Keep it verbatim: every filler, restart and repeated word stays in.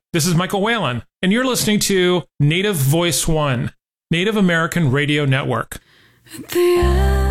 This is Michael Whalen, and you're listening to Native Voice One, Native American Radio Network. At the end.